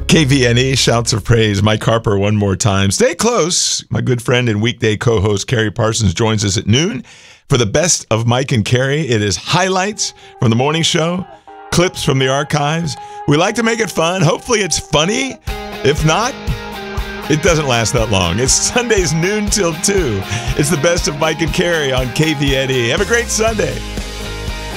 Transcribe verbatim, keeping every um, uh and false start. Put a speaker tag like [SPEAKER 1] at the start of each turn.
[SPEAKER 1] K V N E, shouts of praise. Mike Harper one more time. Stay close. My good friend and weekday co-host Carrie Parsons joins us at noon for the best of Mike and Carrie. It is highlights from the morning show, clips from the archives. We like to make it fun. Hopefully it's funny. If not, it doesn't last that long. It's Sundays noon till two. It's the best of Mike and Carrie on K V N E. Have a great Sunday.